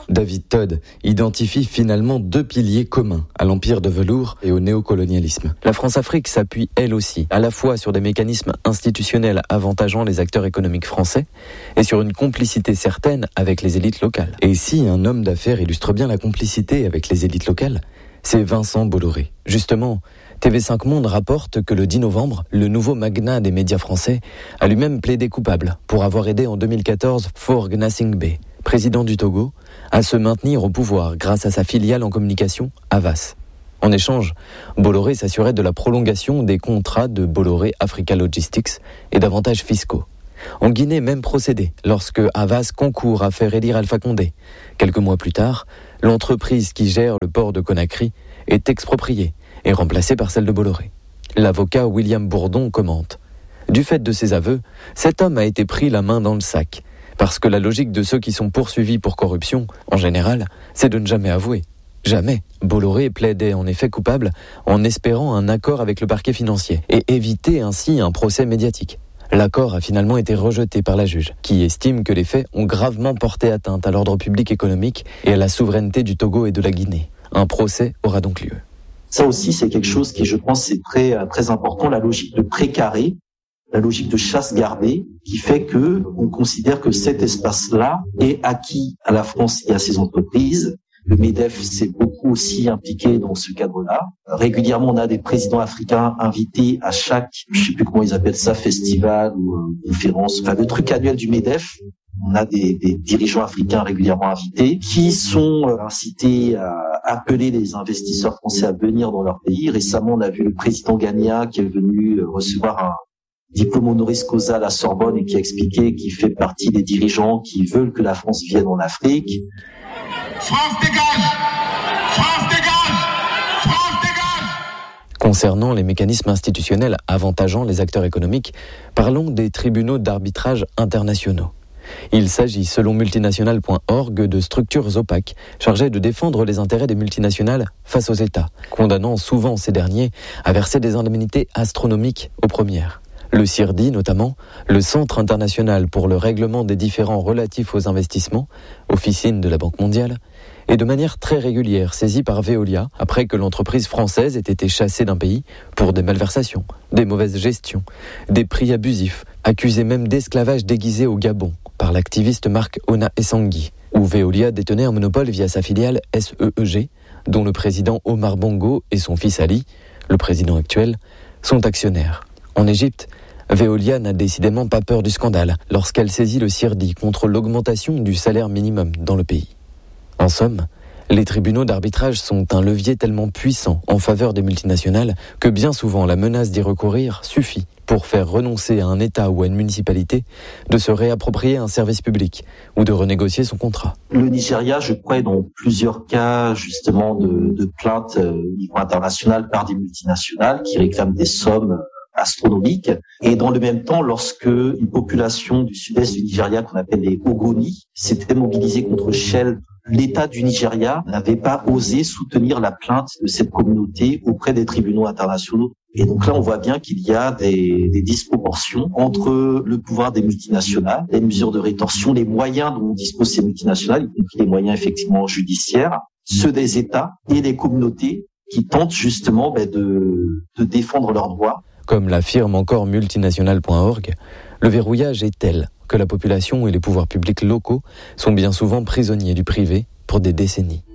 David Todd identifie finalement deux piliers communs à l'empire de velours et au néocolonialisme. La France-Afrique s'appuie elle aussi, à la fois sur des mécanismes institutionnels avantageant les acteurs économiques français et sur une complicité certaine avec les élites locales. Et si un homme d'affaires illustre bien la complicité avec les élites locales, c'est Vincent Bolloré. Justement, TV5 Monde rapporte que le 10 novembre, le nouveau magnat des médias français a lui-même plaidé coupable pour avoir aidé en 2014 Faure Gnassingbé, président du Togo, à se maintenir au pouvoir grâce à sa filiale en communication, Havas. En échange, Bolloré s'assurait de la prolongation des contrats de Bolloré Africa Logistics et d'avantages fiscaux. En Guinée, même procédé, lorsque Havas concourt à faire élire Alpha Condé. Quelques mois plus tard, l'entreprise qui gère le port de Conakry est expropriée et remplacée par celle de Bolloré. L'avocat William Bourdon commente : du fait de ses aveux, cet homme a été pris la main dans le sac, parce que la logique de ceux qui sont poursuivis pour corruption, en général, c'est de ne jamais avouer. Jamais. Bolloré plaidait en effet coupable en espérant un accord avec le parquet financier et éviter ainsi un procès médiatique. L'accord a finalement été rejeté par la juge, qui estime que les faits ont gravement porté atteinte à l'ordre public économique et à la souveraineté du Togo et de la Guinée. Un procès aura donc lieu. Ça aussi, c'est quelque chose qui, je pense, c'est très important, la logique de précaré, la logique de chasse gardée, qui fait que on considère que cet espace-là est acquis à la France et à ses entreprises. Le MEDEF s'est beaucoup aussi impliqué dans ce cadre-là. Régulièrement, on a des présidents africains invités à chaque, je sais plus comment ils appellent ça, festival ou conférence, enfin le truc annuel du MEDEF. On a des dirigeants africains régulièrement invités qui sont incités à appeler les investisseurs français à venir dans leur pays. Récemment, on a vu le président Ghanéen qui est venu recevoir un diplôme honoris causa à la Sorbonne et qui a expliqué qu'il fait partie des dirigeants qui veulent que la France vienne en Afrique. France dégage! France dégage! France dégage! Concernant les mécanismes institutionnels avantageant les acteurs économiques, parlons des tribunaux d'arbitrage internationaux. Il s'agit, selon multinational.org, de structures opaques chargées de défendre les intérêts des multinationales face aux États, condamnant souvent ces derniers à verser des indemnités astronomiques aux premières. Le CIRDI notamment, le Centre international pour le règlement des différends relatifs aux investissements, officine de la Banque mondiale, est de manière très régulière saisi par Veolia après que l'entreprise française ait été chassée d'un pays pour des malversations, des mauvaises gestions, des prix abusifs, accusée même d'esclavage déguisé au Gabon par l'activiste Marc Ona Essangui, où Veolia détenait un monopole via sa filiale SEEG, dont le président Omar Bongo et son fils Ali, le président actuel, sont actionnaires. En Égypte, Veolia n'a décidément pas peur du scandale lorsqu'elle saisit le CIRDI contre l'augmentation du salaire minimum dans le pays. En somme, les tribunaux d'arbitrage sont un levier tellement puissant en faveur des multinationales que bien souvent la menace d'y recourir suffit pour faire renoncer à un État ou à une municipalité de se réapproprier un service public ou de renégocier son contrat. Le Nigeria, je crois, est dans plusieurs cas justement de plaintes au niveau international par des multinationales qui réclament des sommes astronomiques. Et dans le même temps, lorsque une population du sud-est du Nigeria, qu'on appelle les Ogoni, s'était mobilisée contre Shell, l'État du Nigeria n'avait pas osé soutenir la plainte de cette communauté auprès des tribunaux internationaux. Et donc là, on voit bien qu'il y a des disproportions entre le pouvoir des multinationales, les mesures de rétorsion, les moyens dont disposent ces multinationales, y compris les moyens effectivement judiciaires, ceux des États et des communautés qui tentent justement de défendre leurs droits. Comme l'affirme encore multinational.org, le verrouillage est tel que la population et les pouvoirs publics locaux sont bien souvent prisonniers du privé pour des décennies.